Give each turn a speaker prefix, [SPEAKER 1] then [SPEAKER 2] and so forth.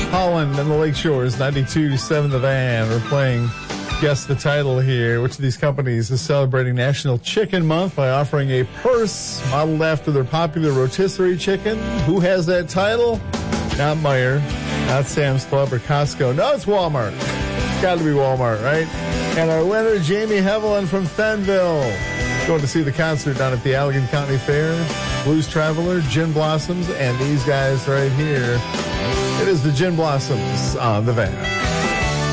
[SPEAKER 1] Holland and the Lake Shores, 92.7 The Van. We're playing Guess the Title here. Which of these companies is celebrating National Chicken Month by offering a purse modeled after their popular rotisserie chicken? Who has that title? Not Meijer, not Sam's Club or Costco. No, it's Walmart. It's got to be Walmart, right? And our winner, Jamie Hevelin from Fenville. Going to see the concert down at the Allegan County Fair. Blues Traveler, Gin Blossoms, and these guys right here. It is the Gin Blossoms on the Van.